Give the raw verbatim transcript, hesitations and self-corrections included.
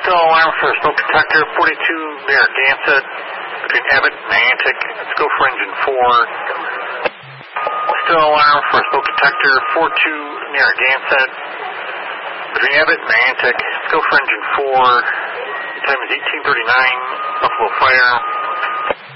Still alarm for smoke detector forty-two Narragansett between Abbott and Niantic. Let's go for engine four. Still alarm for smoke detector forty-two Narragansett between Abbott and Niantic. Let's go for engine four. The time is eighteen thirty-nine. Buffalo Fire.